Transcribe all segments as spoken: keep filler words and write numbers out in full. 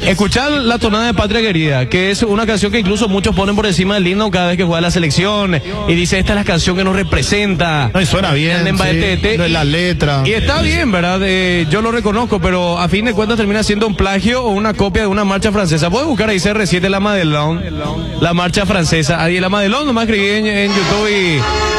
Escuchar la tonada de Patria Querida, que es una canción que incluso muchos ponen por encima del himno cada vez que juega la selección y dice, esta es la canción que nos representa. No, y suena bien, sí, no es la letra. Y está bien, ¿verdad? Eh, yo lo reconozco, pero a fin de cuentas termina siendo un plagio o una copia de una marcha francesa. Puedes buscar ahí C R siete La Madelón, la marcha francesa. Ahí La Madelón, nomás escribí en, en YouTube y...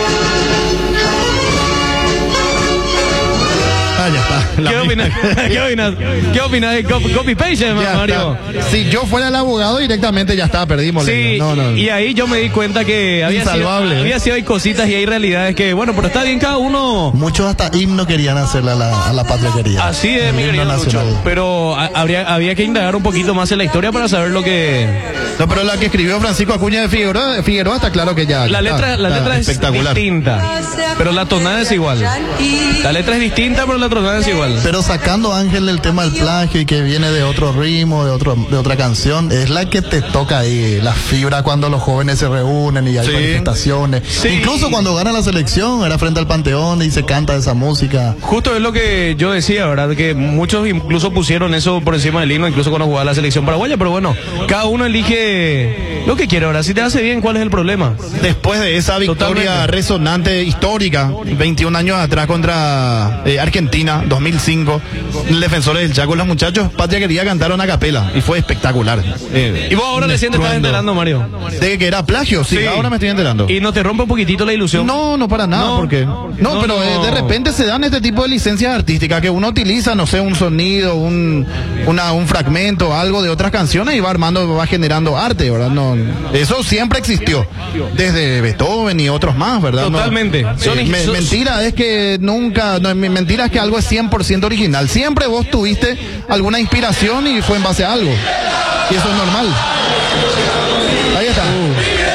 Ah, ya está. ¿Qué opinas? ¿Qué opinas? ¿Qué opinas de copy, copy paste, Mario? Está. Si yo fuera el abogado, directamente ya está, perdimos. Sí, no, no. Y ahí yo me di cuenta que había sido, había sido hay cositas y hay realidades que, bueno, pero está bien cada uno. Muchos hasta himno querían hacerle a la, a la Patria Querida. Así es, mi querido Lucho. Pero a, habría, había que indagar un poquito más en la historia para saber lo que... No, pero la que escribió Francisco Acuña de Figueroa, Figueroa está claro que ya... La letra, está, la letra es distinta, pero la tonada es igual. La letra es distinta, pero la tonada es igual. Pero sacando, Ángel, el tema del plagio y que viene de otro ritmo, de otro de otra canción, es la que te toca ahí, la fibra cuando los jóvenes se reúnen y hay sí. manifestaciones. Sí. Incluso cuando gana la selección, era frente al Panteón y se canta esa música. Justo es lo que yo decía, ¿verdad? Que muchos incluso pusieron eso por encima del himno, incluso cuando jugaba la selección paraguaya, pero bueno, cada uno elige lo que quiere ahora. Si te hace bien, ¿cuál es el problema? Después de esa victoria Totalmente. resonante, histórica, veintiún años atrás contra eh, Argentina, dos mil cinco, el defensor del Chaco, los muchachos Patria Querida cantaron a capela y fue espectacular. Eh, y vos ahora recién te estás enterando, Mario, de que era plagio, sí, sí, ahora me estoy enterando. ¿Y no te rompe un poquitito la ilusión? No, no para nada, no, porque no, no pero no. Eh, de repente se dan este tipo de licencias artísticas que uno utiliza, no sé, un sonido, un una, un fragmento, algo de otras canciones y va armando, va generando arte, ¿verdad? No, eso siempre existió, desde Beethoven y otros más, ¿verdad? Totalmente. No, Son, eh, me, son, mentira es que nunca, no, mentira es que algo es cien por ciento original. Siempre vos tuviste alguna inspiración y fue en base a algo. Y eso es normal. Ahí está. Uh.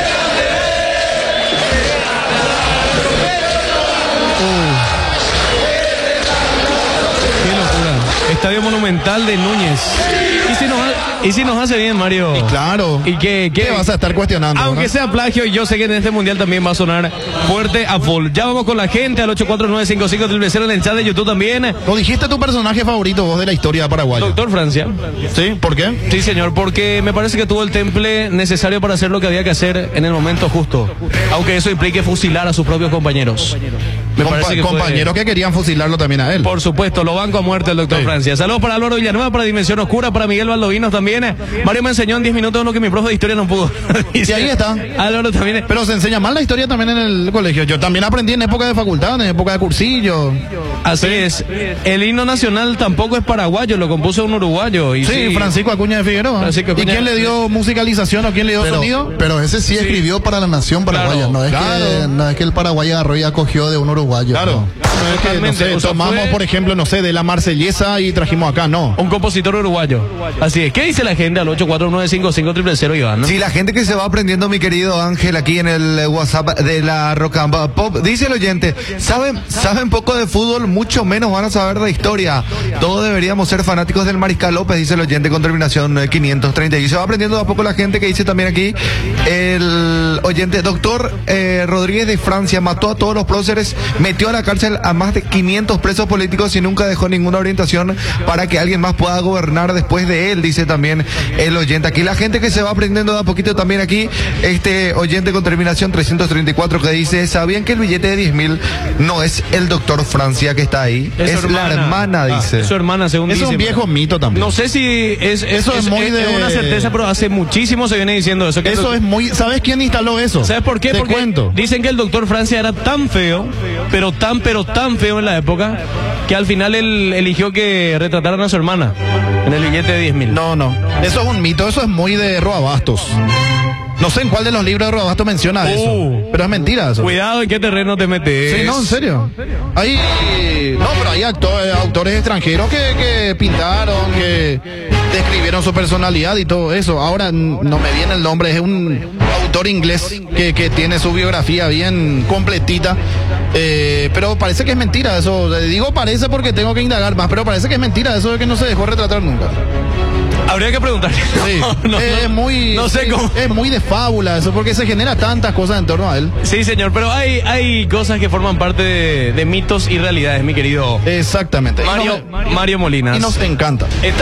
Uh. Qué locura. Estadio Monumental de Núñez. ¿Y si nos, y si nos hace bien, Mario? Y claro. ¿Y qué, qué, ¿Qué vas a estar cuestionando? Aunque ¿no? sea plagio, y yo sé que en este mundial también va a sonar fuerte a full. Ya vamos con la gente al ocho cuatro nueve cinco cinco cero cero en el chat de YouTube también. ¿O dijiste tu personaje favorito vos de la historia paraguaya? Doctor Francia. ¿Sí? ¿Por qué? Sí, señor, porque me parece que tuvo el temple necesario para hacer lo que había que hacer en el momento justo. Aunque eso implique fusilar a sus propios compañeros. Me Compa parece que compañeros fue... que querían fusilarlo también a él. Por supuesto, lo banco a muerte el doctor sí. Francia. Saludos para Álvaro Villanueva, para Dimensión Oscura, para Miguel Valdovinos también. Mario me enseñó en diez minutos lo que mi profe de historia no pudo. Y sí, ahí está. Álvaro también. Pero se enseña mal la historia también en el colegio. Yo también aprendí en época de facultad, en época de cursillo. Así sí. es. El himno nacional tampoco es paraguayo, lo compuso un uruguayo. Y sí, sí, Francisco Acuña de Figueroa. Francisco Acuña. ¿Y quién le dio musicalización o quién le dio pero, sonido? Pero ese sí, sí escribió para la nación paraguaya. Claro, no, es claro. que, no es que el Paraguay agarró y acogió de un uruguayo. Claro. No. No, es que, no sé, o sea, tomamos, fue... por ejemplo, no sé, de la Marsellesa y trajimos acá, no. Un compositor uruguayo. Así es. ¿Qué dice la gente al ocho cuatro nueve cinco cinco cero cero, Iván? ¿no? Sí, la gente que se va aprendiendo, mi querido Ángel, aquí en el WhatsApp de la Rock and Pop, dice el oyente, ¿saben, saben poco de fútbol, mucho menos van a saber de historia. Todos deberíamos ser fanáticos del Mariscal López, dice el oyente con terminación quinientos treinta. Y se va aprendiendo de a poco la gente que dice también aquí, el oyente, doctor eh, Rodríguez de Francia mató a todos los próceres, metió a la cárcel a más de quinientos presos políticos y nunca dejó ninguna orientación para que alguien más pueda gobernar después de él, dice también el oyente. Aquí la gente que se va aprendiendo de a poquito también aquí, este oyente con terminación trescientos treinta y cuatro que dice, ¿sabían que el billete de diez mil no es el doctor Francia que está ahí? Es, es la hermana, dice. Ah, es su hermana, según dice. Es un viejo mito también. No sé si es, es eso es, es muy es, de... es una certeza, pero hace muchísimo se viene diciendo eso. Que eso es muy... ¿Sabes quién instaló eso? ¿Sabes por qué? Te Porque cuento. Dicen que el doctor Francia era tan feo, pero tan, pero tan feo en la época, que al final él eligió que retrataran a su hermana en el billete de diez mil. No, no. Eso es un mito, eso es muy de Roabastos. No sé en cuál de los libros de Roabastos menciona uh, eso. Pero es mentira eso. Cuidado en qué terreno te metes. Sí, no, en serio. Hay... No, pero hay actores, autores extranjeros que, que pintaron, que describieron su personalidad y todo eso. Ahora no me viene el nombre, es un autor inglés que, que tiene su biografía bien completita. Eh, pero parece que es mentira eso. Digo parece porque tengo que indagar más, pero parece que es mentira eso de que no se dejó retratar nunca. Habría que preguntarle. Sí. No, no, es muy, no sé cómo. Es muy de fábula eso, porque se genera tantas cosas en torno a él. Sí, señor, pero hay, hay cosas que forman parte de, de mitos y realidades, mi querido. Exactamente. Mario, nos, Mario Molinas. Y nos encanta. Está